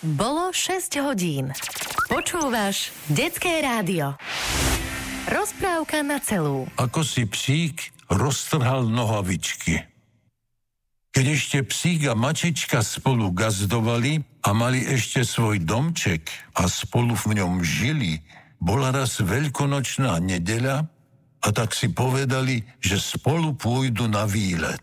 Bolo 6 hodín. Počúvaš Detské rádio. Rozprávka na celú. Ako si psík roztrhal nohavičky. Keď ešte psík a mačička spolu gazdovali a mali ešte svoj domček a spolu v ňom žili, bola raz veľkonočná nedeľa a tak si povedali, že spolu pôjdu na výlet.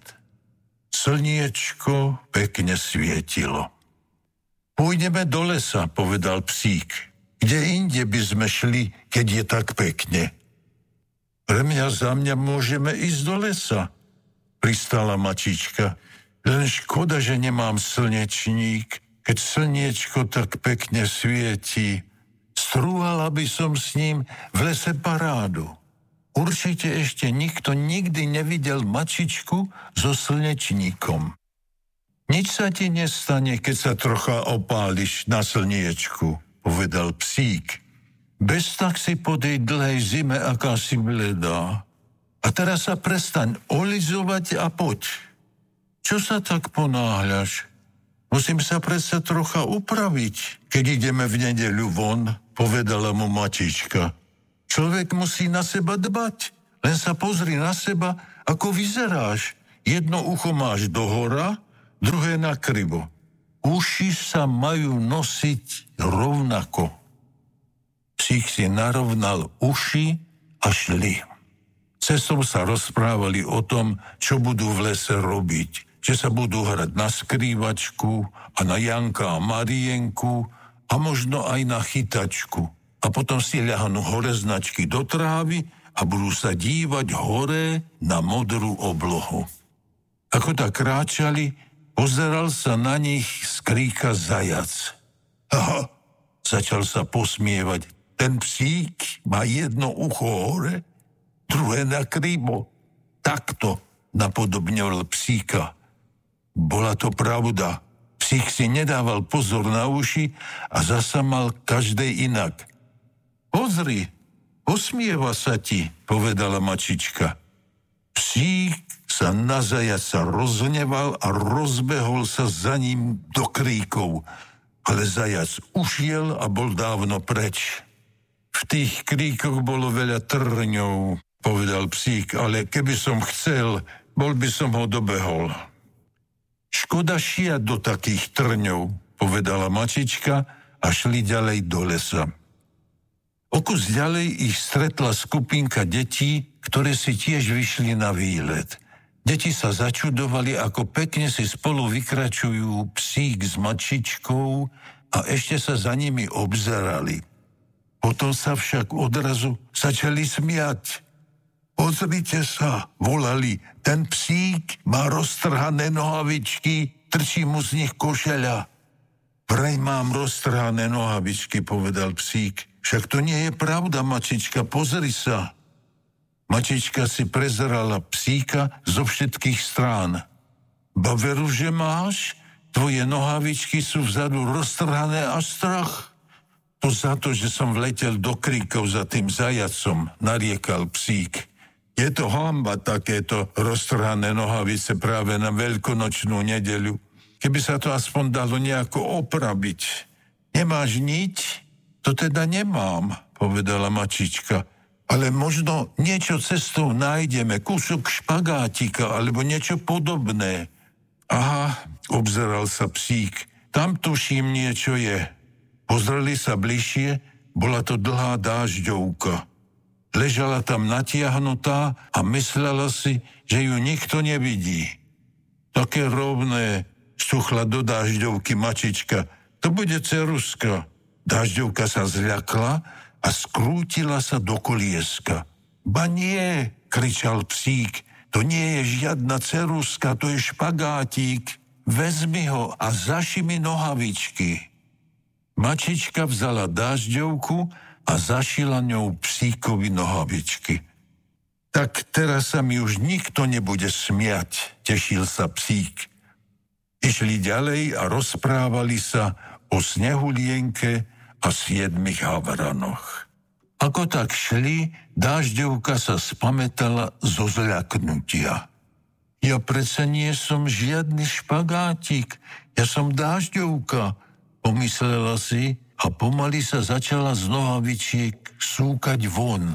Slniečko pekne svietilo. Pôjdeme do lesa, povedal psík. Kde inde by sme šli, keď je tak pekne? Pre mňa za mňa môžeme ísť do lesa, pristála mačička. Len škoda, že nemám slnečník, keď slniečko tak pekne svieti. Strúhala by som s ním v lese parádu. Určite ešte nikto nikdy nevidel mačičku so slnečníkom. Nič sa ti nestane, keď sa trocha opáliš na slniečku, povedal psík. Bez tak si po tej dlhej zime aká si bledá. A teraz sa prestaň olizovať a poď. Čo sa tak ponáhľaš? Musím sa predsa trocha upraviť, keď ideme v nedeľu von, povedala mu mačička. Človek musí na seba dbať. Len sa pozri na seba, ako vyzeráš. Jedno ucho máš dohora, druhé nakrivo. Uši sa majú nosiť rovnako. Psík si narovnal uši a šli. Cestou sa rozprávali o tom, čo budú v lese robiť. Že sa budú hrať na skrývačku a na Janka a Marienku a možno aj na chytačku. A potom si ľahnú hore značky do trávy a budú sa dívať hore na modrú oblohu. Ako tak kráčali, pozeral sa na nich z kríka zajac. Aha, začal sa posmievať. Ten psík má jedno ucho hore, druhé nakrivo. Takto napodobňoval psíka. Bola to pravda. Psík si nedával pozor na uši a zasa mal každej inak. Pozri, posmieva sa ti, povedala mačička. Psík sa na zajaca rozhneval a rozbehol sa za ním do kríkov. Ale zajac ušiel a bol dávno preč. V tých kríkoch bolo veľa trňov, povedal psík, ale keby som chcel, bol by som ho dobehol. Škoda šiať do takých trňov, povedala mačička a šli ďalej do lesa. O kus ďalej ich stretla skupinka detí, ktoré si tiež vyšli na výlet. Deti sa začudovali, ako pekne si spolu vykračujú psík s mačičkou a ešte sa za nimi obzerali. Potom sa však odrazu začali smiať. Pozrite sa, volali, ten psík má roztrhané nohavičky, trčí mu z nich košeľa. Vraj mám roztrhané nohavičky, povedal psík. Však to nie je pravda, mačička, pozri sa. Mačička si prezerala psíka zo všetkých strán. Ba veru, že máš? Tvoje nohavičky sú vzadu roztrhané a strach. To za to, že som vletel do kríkov za tým zajacom, nariekal psík. Je to hanba takéto roztrhané nohavice práve na veľkonočnú nedeľu. Keby sa to aspoň dalo nejako opraviť. Nemáš niť? To teda nemám, povedala mačička. Ale možno niečo cestou nájdeme, kúsok špagátika alebo niečo podobné. Aha, obzeral sa psík. Tam tuším niečo je. Pozreli sa bližšie, bola to dlhá dážďovka. Ležala tam natiahnutá a myslela si, že ju nikto nevidí. Také rovné, štuchla do dážďovky mačička. To bude ceruska. Dážďovka sa zľakla a skrútila sa do kolieska. Ba nie, kričal psík, to nie je žiadna ceruska, to je špagátik. Vezmi ho a zaši mi nohavičky. Mačička vzala dážďovku a zašila ňou psíkovi nohavičky. Tak teraz sa mi už nikto nebude smiať, tešil sa psík. Išli ďalej a rozprávali sa o snehulienke a 7 havranoch. Ako tak šli, dážďovka sa spamätala zo zľaknutia. Ja predsa nie som žiadny špagátik, ja som dážďovka. pomyslela si a pomaly sa začala z nohavičiek súkať von.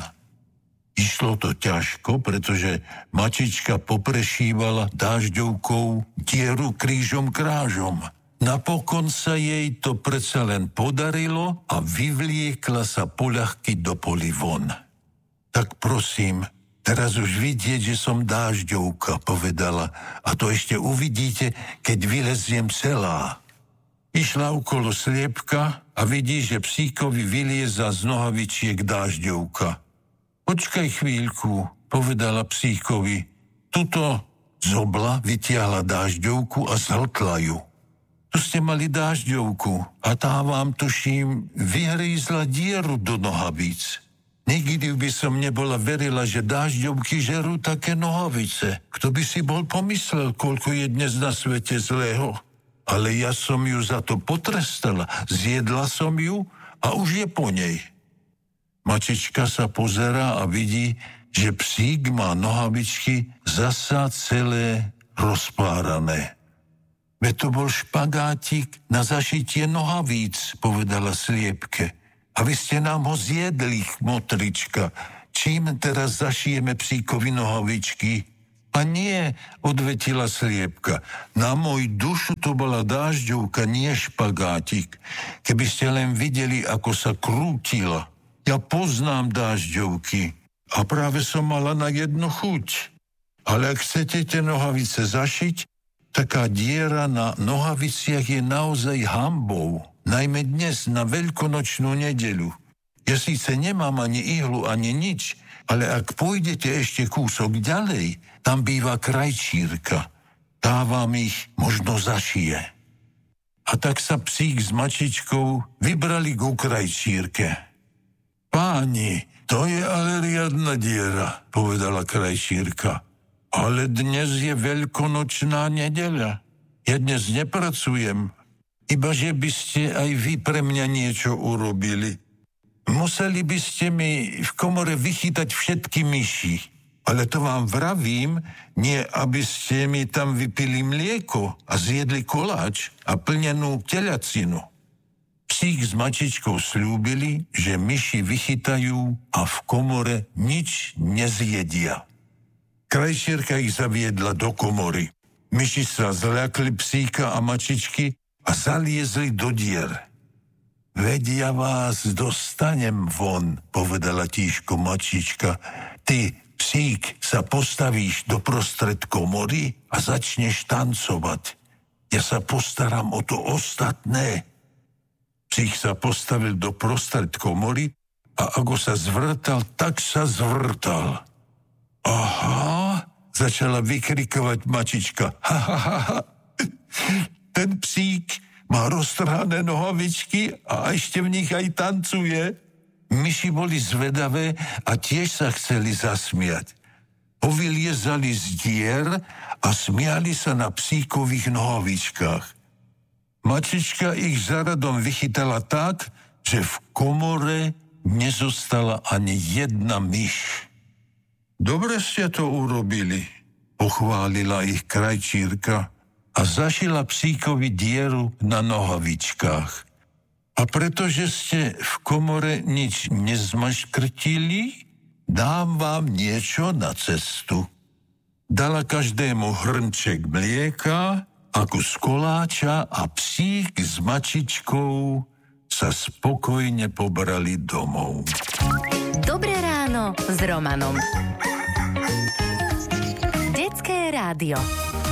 Išlo to ťažko, pretože mačička poprešívala dážďovkou dieru krížom krážom. Napokon sa jej to predsa len podarilo a vyvliekla sa poľahky do poli von. Tak prosím, teraz už vidieť, že som dážďovka, povedala, a to ešte uvidíte, keď vyleziem celá. Išla okolo sliepka a vidí, že psíkovi vylieza z nohavičiek dážďovka. Počkaj chvíľku, povedala psíkovi. Tuto zobla vytiahla dážďovku a zhltla ju. Tu ste mali dážďovku a tá vám, tuším, vyhrízla dieru do nohavíc. Nikdy by som nebola verila, že dážďovky žerú také nohavice. Kto by si bol pomyslel, koľko je dnes na svete zlého? Ale ja som ju za to potrestala. Zjedla som ju a už je po nej. Mačička sa pozerá a vidí, že psík má nohavičky zasa celé rozpárané. Veď to bol špagátik na zašitie nohavíc, povedala sliepke. A vy ste nám ho zjedli, motrička. Čím teraz zašijeme psíkovi nohavičky? A nie, odvetila sliepka. Na môj dušu to bola dážďovka, nie špagátik. Keby ste len videli, ako sa krútila. Ja poznám dážďovky a práve som mala na jednu chuť. Ale ak chcete tie nohavice zašiť, taká diera na nohaviciach je naozaj hanbou. Najmä dnes na veľkonočnú nedeľu. Ja síce nemám ani ihlu, ani nič, ale ak pôjdete ešte kúsok ďalej, tam býva krajčírka. Tá vám ich možno zašije. A tak sa psík s mačičkou vybrali ku krajčírke. Páni, to je ale riadna diera, povedala krajčírka. Ale dnes je veľkonočná nedeľa. Ja dnes nepracujem, iba že by ste aj vy pre mňa niečo urobili. Museli by ste mi v komore vychytať všetky myši. Ale to vám vravím, nie aby ste mi tam vypili mlieko a zjedli koláč a plnenú teľacinu. Psík s mačičkou sľúbili, že myši vychytajú a v komore nič nezjedia. Krajčírka ich zaviedla do komory. Myši sa zľakli psíka a mačičky a zaliezli do dier. Veď ja vás dostanem von, povedala tížko mačička. Ty, psík, sa postavíš doprostred komory a začneš tancovať. Ja sa postaram o to ostatné. Psík sa postavil doprostred komory a ako sa zvrtal, tak sa zvrtal. Aha, začala vykrikovať mačička. Ha, ha, ha, ha. Ten psík má roztrhané nohavičky a ešte v nich aj tancuje. Myši boli zvedavé a tiež sa chceli zasmiať. Povyliezali z dier a smiali sa na psíkových nohavičkách. Mačička ich zaradom vychytala tak, že v komore nezostala ani jedna myš. Dobre ste to urobili, pochválila ich krajčírka a zašila psíkovi dieru na nohavičkách. A pretože ste v komore nič nezmaškrtili, dám vám niečo na cestu. Dala každému hrnček mlieka a kus koláča a psík s mačičkou sa spokojne pobrali domov. Dobré ráno s Romanom. Detské rádio.